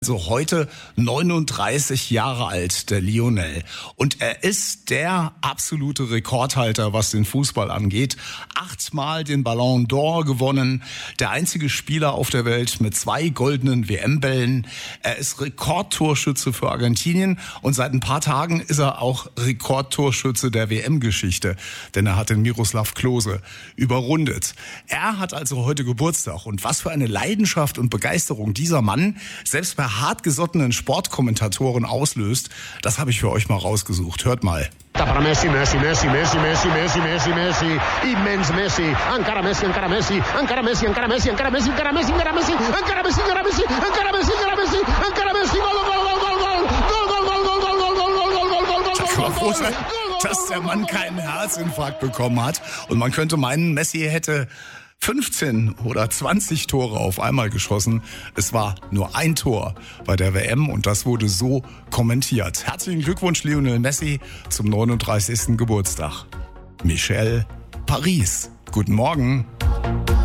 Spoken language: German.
Also heute 39 Jahre alt, der Lionel. Und er ist der absolute Rekordhalter, was den Fußball angeht. 8-mal den Ballon d'Or gewonnen. Der einzige Spieler auf der Welt mit 2 goldenen WM-Bällen. Er ist Rekordtorschütze für Argentinien. Und seit ein paar Tagen ist er auch Rekordtorschütze der WM-Geschichte. Denn er hat den Miroslav Klose überrundet. Er hat also heute Geburtstag. Und was für eine Leidenschaft und Begeisterung dieser Mann selbst bei hartgesottenen Sportkommentatoren auslöst, das habe ich für euch mal rausgesucht. Hört mal. Para Messi, Messi, Messi, Messi, Messi, Messi, Messi, Messi, immens Messi, encara Messi, encara Messi, encara Messi, encara Messi, encara Messi, encara Messi, encara Messi, encara Messi, encara Messi, encara Messi, encara Messi, encara Messi, Gol, dass der Mann keinen Herzinfarkt bekommen hat. Und man könnte meinen, Messi hätte 15 oder 20 Tore auf einmal geschossen. Es war nur ein Tor bei der WM und das wurde so kommentiert. Herzlichen Glückwunsch, Lionel Messi, zum 39. Geburtstag. Michel Paris. Guten Morgen.